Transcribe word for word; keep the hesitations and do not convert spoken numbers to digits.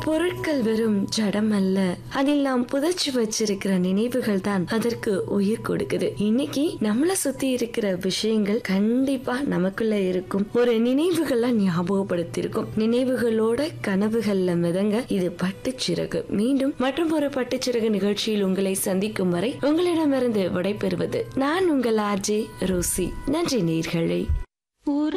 பொருட்கள் வெறும் ஜடம் அல்ல, அதில் நாம் புதைச்சு வச்சிருக்கிற நினைவுகள் தான் அதற்கு உயிர் கொடுக்குது. இன்னைக்கு நம்மள சுத்தி இருக்கிற விஷயங்கள் கண்டிப்பா நமக்குள்ள இருக்கும் ஒரு நினைவுகளை ஞாபகப்படுத்திருக்கும். நினைவுகளோட கனவுகள்ல மிதங்க இது பட்டுச்சிறகு. மீண்டும் மற்றும் ஒரு பட்டுச்சிறகு நிகழ்ச்சியில் உங்களை சந்திக்கும் வரை உங்களிடமிருந்து விடைபெறுவது நான் உங்கள் ஆர்ஜே ரோசி. நன்றி நேயர்களே.